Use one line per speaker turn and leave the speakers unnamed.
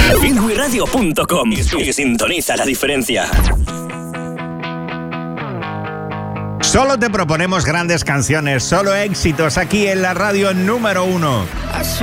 Bilguiradio.com y sintoniza la diferencia.
Solo te proponemos grandes canciones, solo éxitos aquí en la radio número 1.